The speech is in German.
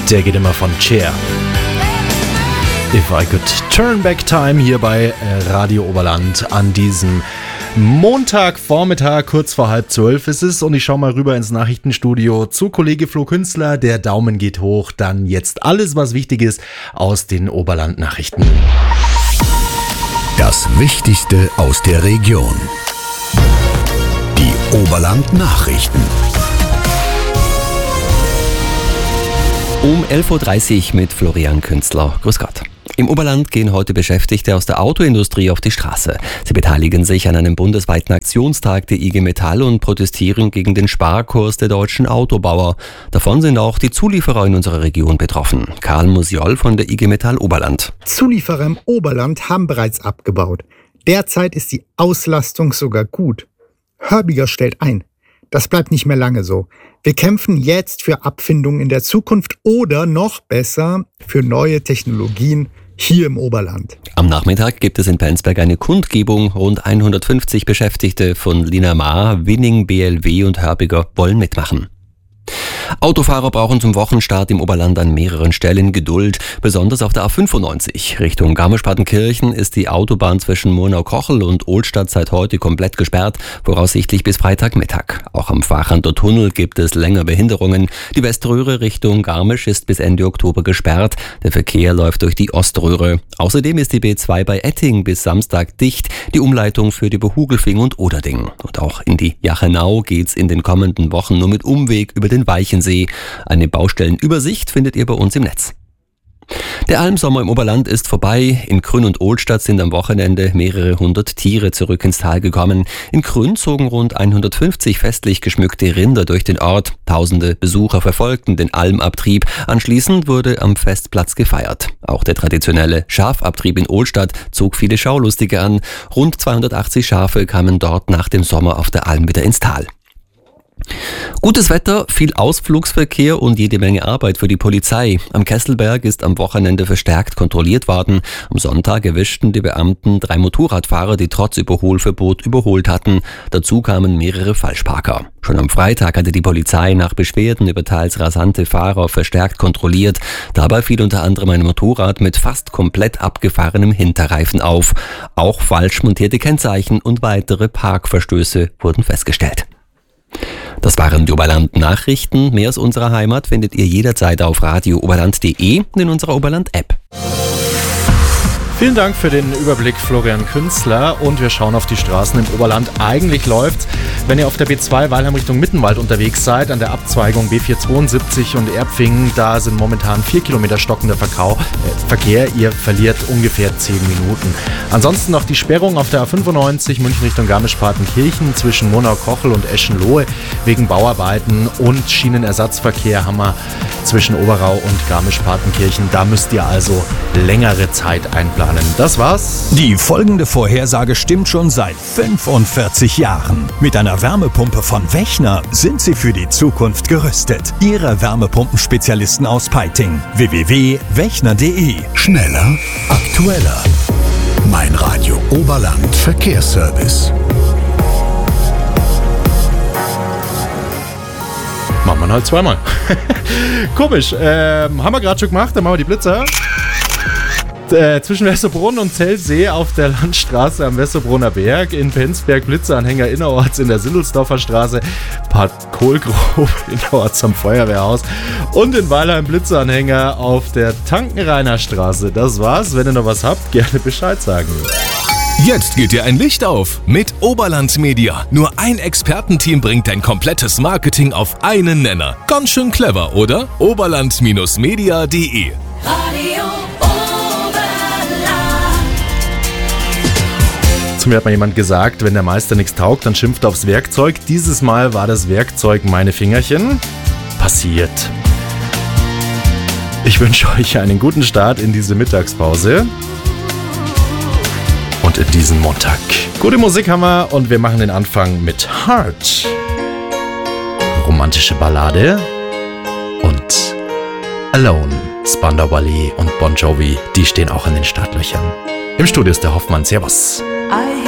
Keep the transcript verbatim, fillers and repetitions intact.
Der geht immer von Cher. If I Could Turn Back Time hier bei Radio Oberland an diesem Montagvormittag, kurz vor halb zwölf ist es, und ich schaue mal rüber ins Nachrichtenstudio zu Kollege Flo Künstler. Der Daumen geht hoch, dann jetzt alles, was wichtig ist aus den Oberland-Nachrichten. Das Wichtigste aus der Region. Die Oberland-Nachrichten. Um elf Uhr dreißig mit Florian Künstler. Grüß Gott. Im Oberland gehen heute Beschäftigte aus der Autoindustrie auf die Straße. Sie beteiligen sich an einem bundesweiten Aktionstag der I G Metall und protestieren gegen den Sparkurs der deutschen Autobauer. Davon sind auch die Zulieferer in unserer Region betroffen. Karl Musiol von der I G Metall Oberland. Zulieferer im Oberland haben bereits abgebaut. Derzeit ist die Auslastung sogar gut. Hörbiger stellt ein. Das bleibt nicht mehr lange so. Wir kämpfen jetzt für Abfindungen in der Zukunft oder noch besser für neue Technologien hier im Oberland. Am Nachmittag gibt es in Penzberg eine Kundgebung. Rund hundertfünfzig Beschäftigte von Linamar, Winning, B L W und Hörbiger wollen mitmachen. Autofahrer brauchen zum Wochenstart im Oberland an mehreren Stellen Geduld, besonders auf der A fünfundneunzig. Richtung Garmisch-Partenkirchen ist die Autobahn zwischen Murnau-Kochel und Ohlstadt seit heute komplett gesperrt, voraussichtlich bis Freitagmittag. Auch am Fachander Tunnel gibt es länger Behinderungen. Die Weströhre Richtung Garmisch ist bis Ende Oktober gesperrt. Der Verkehr läuft durch die Oströhre. Außerdem ist die B zwei bei Etting bis Samstag dicht, die Umleitung für die Behugelfing und Oderding. Und auch in die Jachenau geht's in den kommenden Wochen nur mit Umweg über den Weichensee. Eine Baustellenübersicht findet ihr bei uns im Netz. Der Almsommer im Oberland ist vorbei. In Krünn und Ohlstadt sind am Wochenende mehrere hundert Tiere zurück ins Tal gekommen. In Krünn zogen rund hundertfünfzig festlich geschmückte Rinder durch den Ort. Tausende Besucher verfolgten den Almabtrieb. Anschließend wurde am Festplatz gefeiert. Auch der traditionelle Schafabtrieb in Ohlstadt zog viele Schaulustige an. Rund zweihundertachtzig Schafe kamen dort nach dem Sommer auf der Alm wieder ins Tal. Gutes Wetter, viel Ausflugsverkehr und jede Menge Arbeit für die Polizei. Am Kesselberg ist am Wochenende verstärkt kontrolliert worden. Am Sonntag erwischten die Beamten drei Motorradfahrer, die trotz Überholverbot überholt hatten. Dazu kamen mehrere Falschparker. Schon am Freitag hatte die Polizei nach Beschwerden über teils rasante Fahrer verstärkt kontrolliert. Dabei fiel unter anderem ein Motorrad mit fast komplett abgefahrenem Hinterreifen auf. Auch falsch montierte Kennzeichen und weitere Parkverstöße wurden festgestellt. Das waren die Oberland-Nachrichten. Mehr aus unserer Heimat findet ihr jederzeit auf radio oberland punkt de und in unserer Oberland-App. Vielen Dank für den Überblick, Florian Künstler. Und wir schauen auf die Straßen im Oberland. Eigentlich läuft's, wenn ihr auf der B zwei Weilheim Richtung Mittenwald unterwegs seid, an der Abzweigung B vierhundertzweiundsiebzig und Erbfingen, da sind momentan vier Kilometer stockender Verkau, äh, Verkehr. Ihr verliert ungefähr zehn Minuten. Ansonsten noch die Sperrung auf der A fünfundneunzig München Richtung Garmisch-Partenkirchen zwischen Murnau-Kochel und Eschenlohe wegen Bauarbeiten und Schienenersatzverkehr haben wir zwischen Oberau und Garmisch-Partenkirchen. Da müsst ihr also längere Zeit einplanen. Das war's. Die folgende Vorhersage stimmt schon seit fünfundvierzig Jahren. Mit einer Wärmepumpe von Wechner sind Sie für die Zukunft gerüstet. Ihre Wärmepumpenspezialisten aus Peiting. w w w punkt wechner punkt de. Schneller, aktueller. Mein Radio Oberland Verkehrsservice. Machen wir halt zweimal. Komisch. Ähm, haben wir gerade schon gemacht, dann machen wir die Blitzer. Äh, zwischen Wessobrunn und Zellsee auf der Landstraße am Wessobrunner Berg, in Penzberg Blitzeranhänger innerorts in der Sindelsdorfer Straße, Bad Kohlgrube innerorts am Feuerwehrhaus und in Weilheim Blitzeranhänger auf der Tankenrainer Straße. Das war's. Wenn ihr noch was habt, gerne Bescheid sagen. Jetzt geht dir ein Licht auf mit Oberland Media. Nur ein Expertenteam bringt dein komplettes Marketing auf einen Nenner. Ganz schön clever, oder? oberland Media punkt de Zu mir hat mal jemand gesagt, wenn der Meister nichts taugt, dann schimpft er aufs Werkzeug. Dieses Mal war das Werkzeug meine Fingerchen. Passiert. Ich wünsche euch einen guten Start in diese Mittagspause und in diesen Montag. Gute Musik haben wir und wir machen den Anfang mit Heart. Romantische Ballade und Alone. Spandau Ballet und Bon Jovi, die stehen auch in den Startlöchern. Im Studio ist der Hoffmann. Servus.